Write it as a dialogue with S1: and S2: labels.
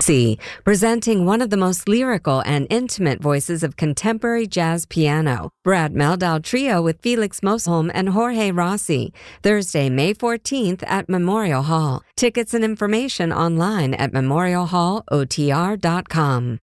S1: presenting one of the most lyrical and intimate voices of contemporary jazz piano, Brad Mehldau Trio with Felix Mosholm and Jorge Rossi, Thursday, May 14th at Memorial Hall. Tickets and information online at memorialhallotr.com.